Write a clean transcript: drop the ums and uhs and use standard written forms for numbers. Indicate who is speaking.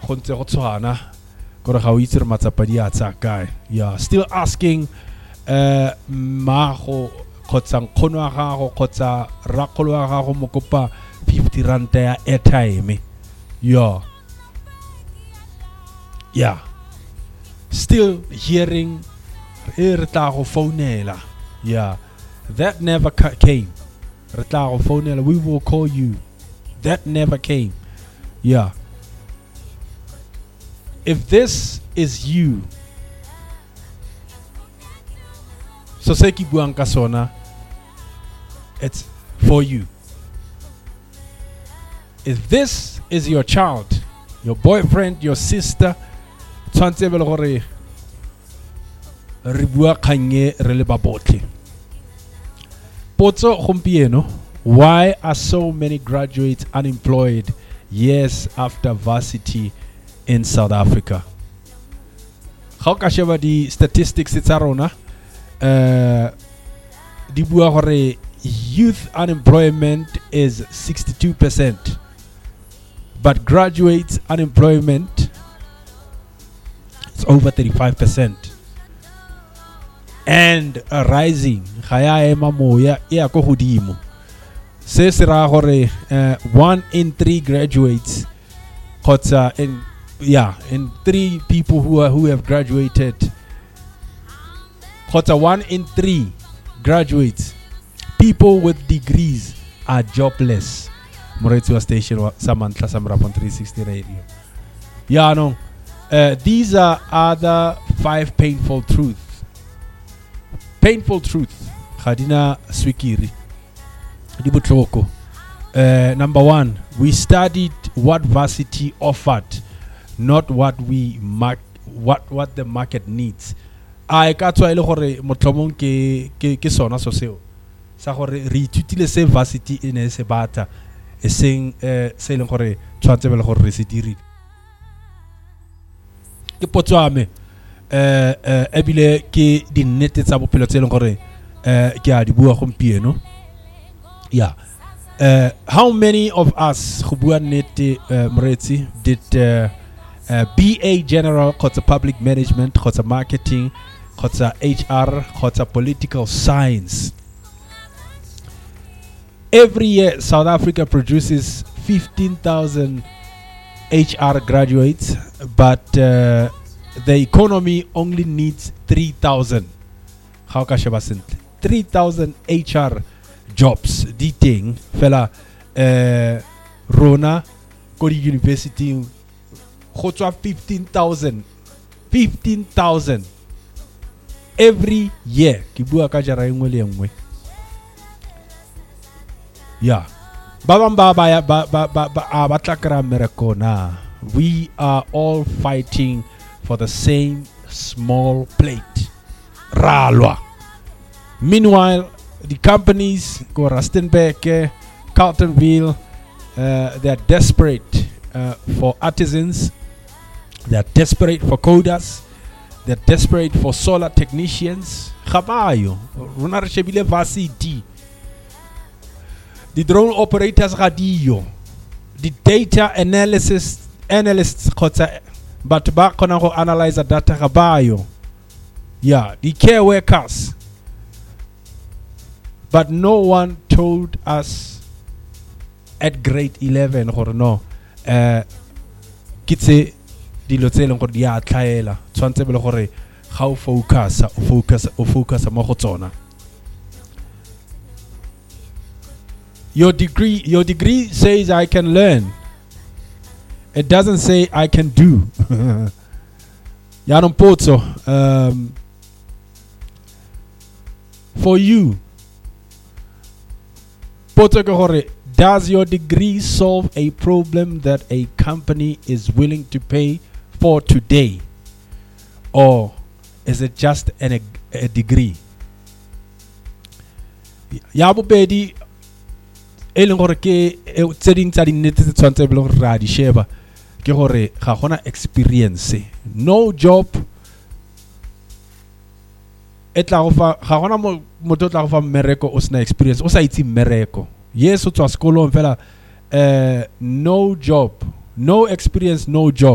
Speaker 1: go ntse go tshwana gore ga o itse re matsapa di a tsa kae. Yeah, still asking maago kgotsa nkgono wa gago kgotsa rrakgolo wa gago mo kopa 50 rand ya airtime. Yeah, still hearing re tla go founela. Yeah, that never came. Re tla go founela, we will call you. That never came. Yeah, if this is you, so se ki buang ka sona, it's for you. If this is your child, your boyfriend, your sister, tshwantse be le gore re bua kganye re le ba botlhe. Potso gompieno, why are so many graduates unemployed years after varsity in South Africa? Ga o ka sheba di statistics tsa rona, di bua gore youth unemployment is 62%, but graduates unemployment is over 35%, and rising. Ga ya ema moya e ya go godimo. Se se ra gore 1 in 3 graduates in 3 people who have graduated, 1 in 3 graduates, people with degrees, are jobless. Moretsi wa station wa Samantla Samrapon 360 radio. Yeah, no. These are other 5 painful truths. Painful truth. Khadina Swikiri. Di botlhoko. Number 1, we studied what varsity offered, not what what the market needs. I ka tswa ile gore motlhomong ke sona so seo sa gore re ithutile se varsity ene se bata e seng se leng gore tshwantse be le gore re se dirile. Ke potswame ebile ke di nnete tsa bophelo tse leng gore ke a di bua gompieno. Yeah. How many of us go bua nnete Moretsi did BA General kgotsa Public Management kgotsa Marketing kgotsa HR kgotsa Political Science? Every year South Africa produces 15,000 HR graduates, but the economy only needs 3,000. How ka sheba sentle? 3,000 HR jobs di teng fela rona ko di university go tswa 15,000 every year. Ke bua ka jara engwe le engwe. Yeah, ba bang ba batla kra mmereko na. We are all fighting for the same small plate. Ralwa. Meanwhile, the companies, go Rustenburg, Carltonville, they are desperate for artisans. They are desperate for coders. They are desperate for solar technicians. Khabayo, runa re shebile varsity. The drone operators radio. The data analysts kgotsa but ba kgona go analyze data khabayo. Yeah, the care workers. But no one told us at grade 11 gore no kitse dilo tse leng gore di a tlhaela tshwantse be le gore ga o focus mo go tsona. Your degree says I can learn. It doesn't say I can do. Yanom potso for you. Does your degree solve a problem that a company is willing to pay for today? Or is it just a degree? Ya bobedi eleng gore ke tseding tsa di nnete tse tshwantse be le gore ra di sheba ke gore ga gona experience. No job etla go fa ga gona motho tla go fa mmereko o sna experience o sa itse mmereko. Yes o tswa sekolong fela no job, no experience, no job.